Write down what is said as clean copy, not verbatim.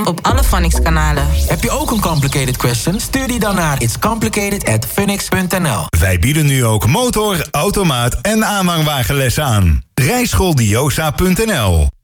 op alle Phonics-kanalen. Heb je ook een complicated question? Stuur die dan naar itscomplicated@phoenix.nl. Wij bieden nu ook motor, automaat en aanhangwagenlessen aan. Rijschooldiosa.nl